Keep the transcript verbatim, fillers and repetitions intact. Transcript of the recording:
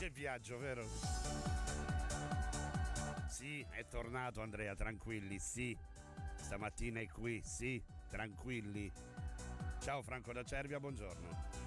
il viaggio, vero? Sì, è tornato Andrea, tranquilli, sì. Stamattina è qui, sì, tranquilli. Ciao Franco da Cervia, buongiorno.